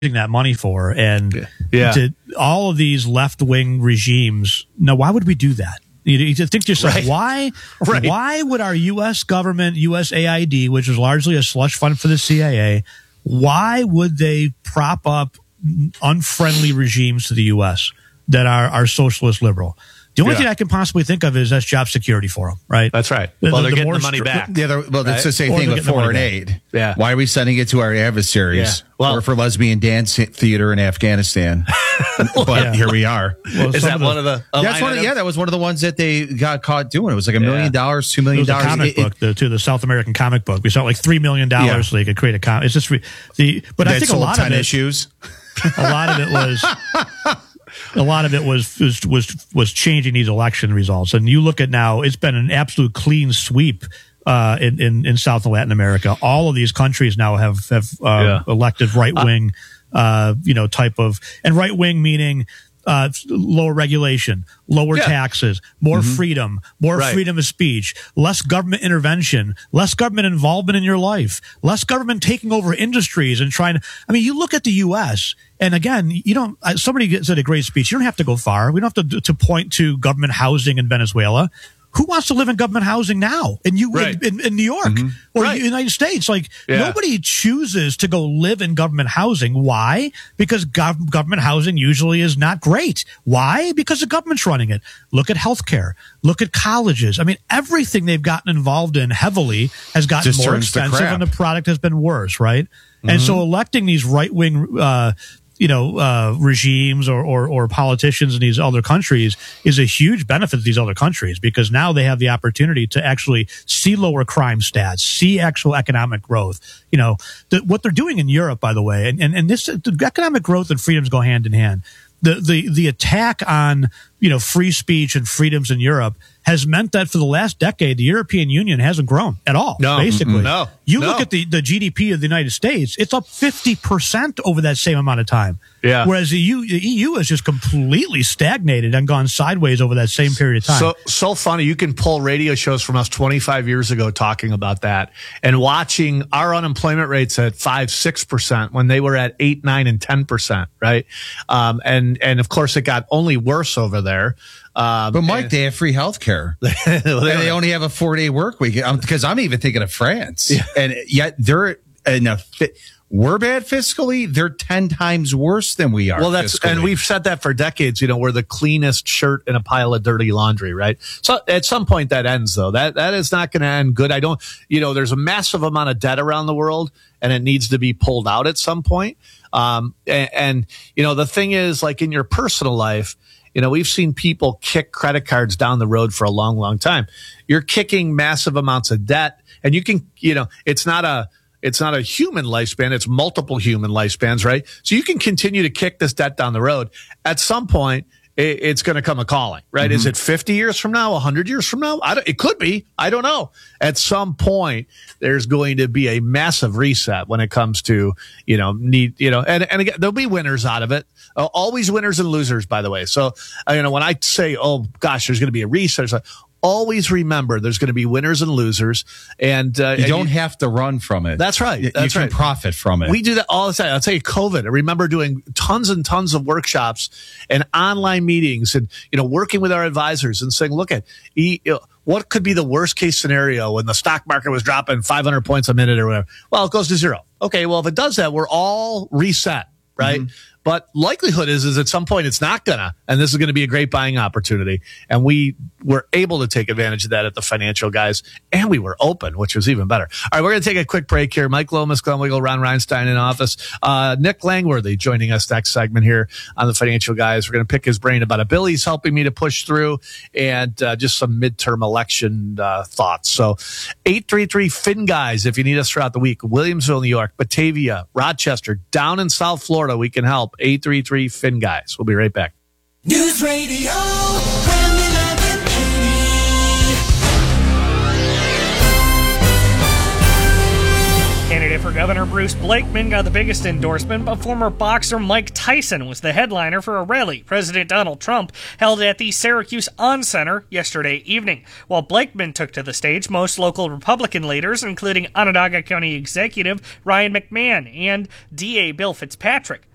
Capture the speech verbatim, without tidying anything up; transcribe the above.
that money for, and yeah. to all of these left-wing regimes. Now, why would we do that? You, you think to yourself, right. why, right. why would our U S government, U S A I D, which is largely a slush fund for the C I A, why would they prop up unfriendly regimes to the U S that are, are socialist liberal? The only yeah. thing I can possibly think of is that's job security for them, right? That's right. The, well, the, they're the getting the money str- back. Yeah, well, that's right? the same Or thing with foreign aid. Yeah. Why are we sending it to our adversaries? Yeah. Well, or for lesbian dance theater in Afghanistan? But yeah. here we are. Well, is that of one of the? That's one. Of, yeah, that was one of the ones that they got caught doing. It was like a million Yeah. dollars, two It million was a dollars. comic It- it- book, the, to the South American comic book. We spent like three million dollars Yeah. so they could create a comic. It's just re- the, but I that think a sold lot ten of it, issues. a lot of it was, a lot of it was, was was was changing these election results. And you look at now, it's been an absolute clean sweep uh, in, in in South and Latin America. All of these countries now have have uh, Yeah. elected right wing, uh, you know, type of, and right wing meaning. Uh, lower regulation, lower Yeah. taxes, more Mm-hmm. freedom, more Right. freedom of speech, less government intervention, less government involvement in your life, less government taking over industries and trying to. I mean, you look at the U S and again, you don't. uh, Somebody said a great speech. You don't have to go far. We don't have to to point to government housing in Venezuela. Who wants to live in government housing now? And you Right. in, in New York or Right. the United States, like Yeah. nobody chooses to go live in government housing. Why? Because gov- government housing usually is not great. Why? Because the government's running it. Look at healthcare. Look at colleges. I mean, everything they've gotten involved in heavily has gotten Just more turns to expensive, crap. and the product has been worse. Right? And so electing these right wing. Uh, you know, uh, regimes or, or, or politicians in these other countries is a huge benefit to these other countries because now they have the opportunity to actually see lower crime stats, see actual economic growth. You know, the, what they're doing in Europe, by the way, and, and, and this the economic growth and freedoms go hand in hand. The, the, the attack on, you know, free speech and freedoms in Europe has meant that for the last decade, the European Union hasn't grown at all. No, basically. mm-mm, no, You no. look at the, the G D P of the United States, it's up fifty percent over that same amount of time. Yeah. Whereas the, U, the E U has just completely stagnated and gone sideways over that same period of time. So so funny. You can pull radio shows from us twenty-five years ago talking about that and watching our unemployment rates at five, six percent when they were at eight, nine, and ten percent, right? Um, and and of course it got only worse over there. Um, But Mike, and- they have free health care. Well, and they they don't- only have a four day work week. Because I'm even thinking of France. And yet they're in a fi- we're bad fiscally. They're ten times worse than we are. Well, that's, fiscally. and we've said that for decades, you know, we're the cleanest shirt in a pile of dirty laundry, right? So at some point that ends though. That, that is not going to end good. I don't, you know, there's a massive amount of debt around the world and it needs to be pulled out at some point. Um, and, and, you know, the thing is like in your personal life, you know, we've seen people kick credit cards down the road for a long, long time. You're kicking massive amounts of debt and you can, you know, it's not a, it's not a human lifespan. It's multiple human lifespans, right? So you can continue to kick this debt down the road. At some point, it, it's going to come a calling, right? Mm-hmm. Is it fifty years from now, one hundred years from now? I don't, it could be. I don't know. At some point, there's going to be a massive reset when it comes to, you know, need, you know, and, and again, there'll be winners out of it. Uh, always winners and losers, by the way. So, uh, you know, when I say, oh gosh, there's going to be a reset, it's like, always remember there's going to be winners and losers. And uh, you and don't you, have to run from it. That's right. You, That's you can right. profit from it. We do that all the time. I'll tell you, COVID. I remember doing tons and tons of workshops and online meetings and, you know, working with our advisors and saying, look at, you know, what could be the worst case scenario when the stock market was dropping five hundred points a minute or whatever? Well, it goes to zero. Okay. Well, if it does that, we're all reset, right? Mm-hmm. But likelihood is, is at some point it's not gonna, and this is going to be a great buying opportunity. And we were able to take advantage of that at the Financial Guys, and we were open, which was even better. All right, we're going to take a quick break here. Mike Lomas, Glenn Wiggle, Ron Reinstein in office. Uh, Nick Langworthy joining us next segment here on the Financial Guys. We're going to pick his brain about a bill he's helping me to push through and uh, just some midterm election uh, thoughts. So eight three three Fin Guys, if you need us throughout the week. Williamsville, New York, Batavia, Rochester, down in South Florida, we can help. eight three three Fin Guys. We'll be right back. News Radio one eleven eighty. Candidate for Governor Bruce Blakeman got the biggest endorsement, but former boxer Mike Tyson was the headliner for a rally President Donald Trump held at the Syracuse On Center yesterday evening. While Blakeman took to the stage, most local Republican leaders, including Onondaga County Executive Ryan McMahon and D A Bill Fitzpatrick,